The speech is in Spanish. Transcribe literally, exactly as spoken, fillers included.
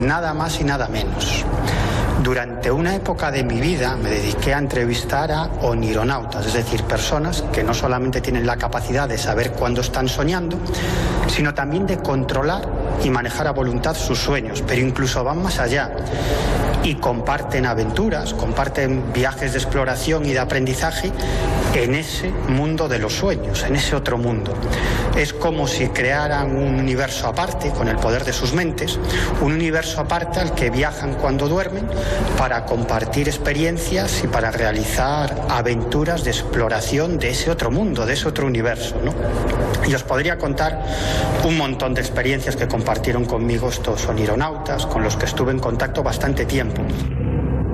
Nada más y nada menos. Durante una época de mi vida me dediqué a entrevistar a onironautas, es decir, personas que no solamente tienen la capacidad de saber cuándo están soñando, sino también de controlar y manejar a voluntad sus sueños, pero incluso van más allá y comparten aventuras, comparten viajes de exploración y de aprendizaje en ese mundo de los sueños, en ese otro mundo. Es como si crearan un universo aparte, con el poder de sus mentes, un universo aparte al que viajan cuando duermen para compartir experiencias y para realizar aventuras de exploración de ese otro mundo, de ese otro universo, ¿no? Y os podría contar un montón de experiencias que compartieron conmigo estos onironautas, con los que estuve en contacto bastante tiempo.